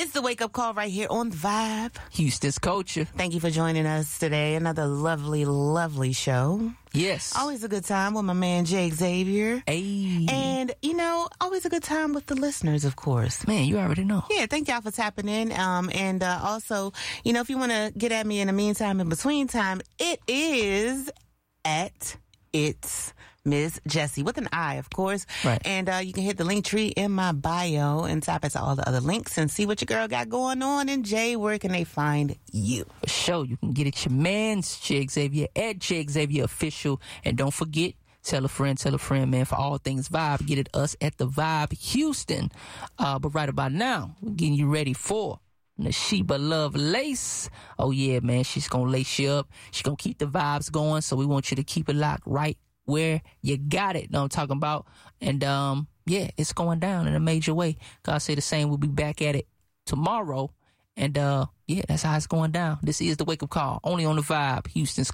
It's the Wake Up Call right here on Vibe. Houston's culture. Thank you for joining us today. Another lovely, lovely show. Yes. Always a good time with my man, Jake Xavier. Hey. And, always a good time with the listeners, of course. Man, you already know. Yeah, thank y'all for tapping in. And also, if you want to get at me in the meantime, in between time, it is at It's Ms. Jessie with an I, of course. Right. And you can hit the link tree in my bio and tap into all the other links and see what your girl got going on. And Jay, where can they find you? For sure. You can get it your man's Jay Xavier at Jay Xavier Official. And don't forget, tell a friend, man, for all things Vibe. Get it us at the Vibe Houston. But right about now, we're getting you ready for Nashiba Love Lace. Oh yeah, man, she's gonna lace you up. She's gonna keep the vibes going. So we want you to keep it locked right where you got it. Know what I'm talking about? And it's going down in a major way. God say the same. We'll be back at it tomorrow. And that's how it's going down. This is the Wake Up Call, only on the Vibe, Houston's